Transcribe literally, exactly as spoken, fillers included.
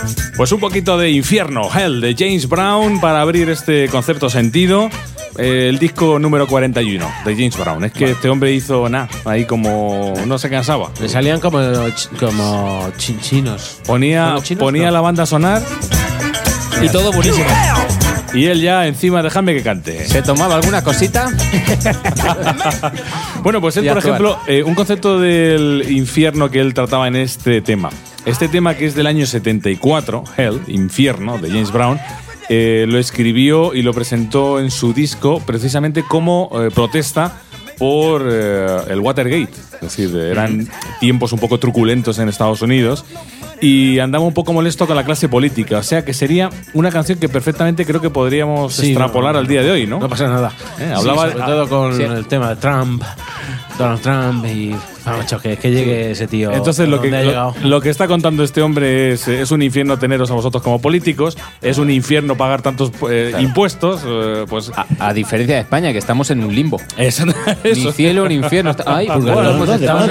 Pues un poquito de Infierno, Hell, de James Brown, para abrir este concepto sentido. Eh, el disco número cuarenta y uno de James Brown. Es que vale. Este hombre hizo nada, ahí como no se cansaba. Le salían como, como chinchinos. Ponía, chinos, ponía no. la banda a sonar y todo buenísimo. Y él ya encima, déjame que cante. ¿Se tomaba alguna cosita? Bueno, pues él, por ejemplo, eh, un concepto del infierno que él trataba en este tema. Este tema, que es del año setenta y cuatro, Hell, Infierno, de James Brown, eh, lo escribió y lo presentó en su disco precisamente como eh, protesta por eh, el Watergate. Es decir, eran tiempos un poco truculentos en Estados Unidos y andaba un poco molesto con la clase política. O sea que sería una canción que perfectamente creo que podríamos sí, extrapolar no, no, al día de hoy, ¿no? No pasa nada. Eh, hablaba sí, sobre todo con sí. el tema de Trump, Donald Trump y... Macho, que, que llegue ese tío. Entonces lo que, lo, lo que está contando este hombre es, es un infierno teneros a vosotros como políticos, es un infierno pagar tantos eh, claro. impuestos. Eh, pues a, a diferencia de España, que estamos en un limbo. Eso, eso. Ni cielo ni infierno. Ay, bueno, pues estamos